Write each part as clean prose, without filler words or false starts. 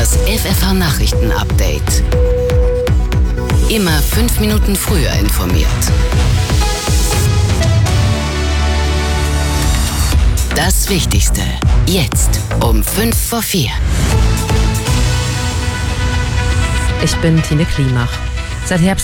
Das FFH-Nachrichten-Update. Immer 5 Minuten früher informiert. Das Wichtigste. Jetzt um 3:55. Ich bin Tine Klimach. Seit Herbst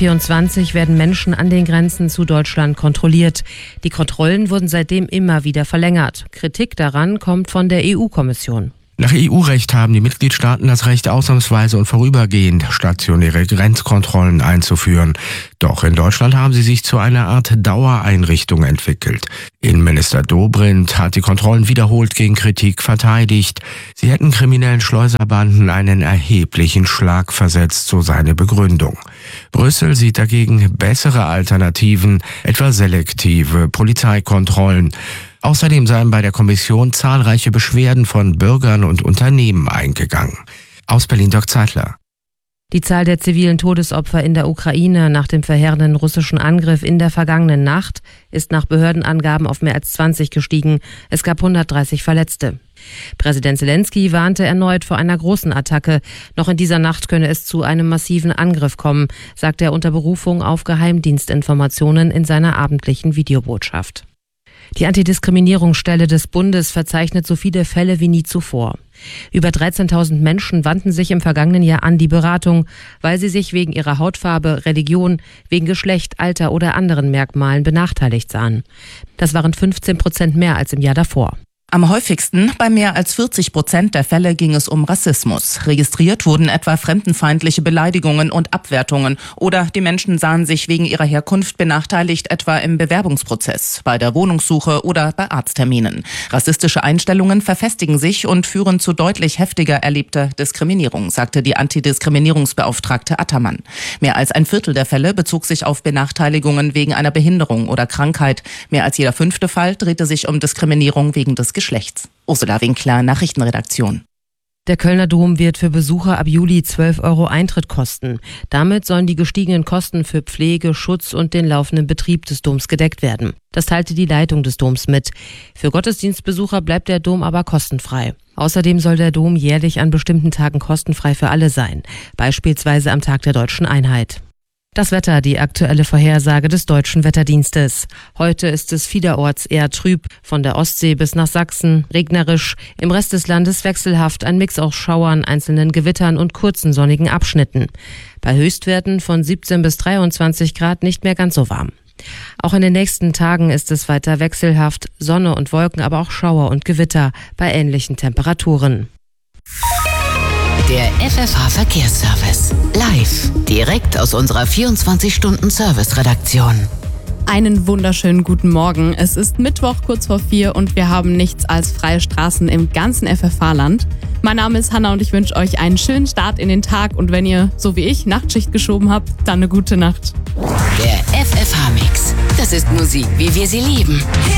2024 werden Menschen an den Grenzen zu Deutschland kontrolliert. Die Kontrollen wurden seitdem immer wieder verlängert. Kritik daran kommt von der EU-Kommission. Nach EU-Recht haben die Mitgliedstaaten das Recht, ausnahmsweise und vorübergehend stationäre Grenzkontrollen einzuführen. Doch in Deutschland haben sie sich zu einer Art Dauereinrichtung entwickelt. Innenminister Dobrindt hat die Kontrollen wiederholt gegen Kritik verteidigt. Sie hätten kriminellen Schleuserbanden einen erheblichen Schlag versetzt, so seine Begründung. Brüssel sieht dagegen bessere Alternativen, etwa selektive Polizeikontrollen. Außerdem seien bei der Kommission zahlreiche Beschwerden von Bürgern und Unternehmen eingegangen. Aus Berlin Dirk Zeitler. Die Zahl der zivilen Todesopfer in der Ukraine nach dem verheerenden russischen Angriff in der vergangenen Nacht ist nach Behördenangaben auf mehr als 20 gestiegen. Es gab 130 Verletzte. Präsident Zelensky warnte erneut vor einer großen Attacke. Noch in dieser Nacht könne es zu einem massiven Angriff kommen, sagt er unter Berufung auf Geheimdienstinformationen in seiner abendlichen Videobotschaft. Die Antidiskriminierungsstelle des Bundes verzeichnet so viele Fälle wie nie zuvor. Über 13.000 Menschen wandten sich im vergangenen Jahr an die Beratung, weil sie sich wegen ihrer Hautfarbe, Religion, wegen Geschlecht, Alter oder anderen Merkmalen benachteiligt sahen. Das waren 15% mehr als im Jahr davor. Am häufigsten, bei mehr als 40% der Fälle, ging es um Rassismus. Registriert wurden etwa fremdenfeindliche Beleidigungen und Abwertungen oder die Menschen sahen sich wegen ihrer Herkunft benachteiligt, etwa im Bewerbungsprozess, bei der Wohnungssuche oder bei Arztterminen. Rassistische Einstellungen verfestigen sich und führen zu deutlich heftiger erlebter Diskriminierung, sagte die Antidiskriminierungsbeauftragte Attermann. Mehr als ein Viertel der Fälle bezog sich auf Benachteiligungen wegen einer Behinderung oder Krankheit. Mehr als jeder 5. Fall drehte sich um Diskriminierung wegen des Geschlechts. Ursula Winkler, Nachrichtenredaktion. Der Kölner Dom wird für Besucher ab Juli 12 € Eintritt kosten. Damit sollen die gestiegenen Kosten für Pflege, Schutz und den laufenden Betrieb des Doms gedeckt werden. Das teilte die Leitung des Doms mit. Für Gottesdienstbesucher bleibt der Dom aber kostenfrei. Außerdem soll der Dom jährlich an bestimmten Tagen kostenfrei für alle sein, beispielsweise am Tag der Deutschen Einheit. Das Wetter, die aktuelle Vorhersage des Deutschen Wetterdienstes. Heute ist es vielerorts eher trüb, von der Ostsee bis nach Sachsen, regnerisch, im Rest des Landes wechselhaft, ein Mix aus Schauern, einzelnen Gewittern und kurzen sonnigen Abschnitten. Bei Höchstwerten von 17 bis 23 Grad nicht mehr ganz so warm. Auch in den nächsten Tagen ist es weiter wechselhaft, Sonne und Wolken, aber auch Schauer und Gewitter bei ähnlichen Temperaturen. Der FFH-Verkehrsservice. Live. Direkt aus unserer 24-Stunden-Service-Redaktion. Einen wunderschönen guten Morgen. Es ist Mittwoch kurz vor 4 und wir haben nichts als freie Straßen im ganzen FFH-Land. Mein Name ist Hanna und ich wünsche euch einen schönen Start in den Tag. Und wenn ihr, so wie ich, Nachtschicht geschoben habt, dann eine gute Nacht. Der FFH-Mix. Das ist Musik, wie wir sie lieben.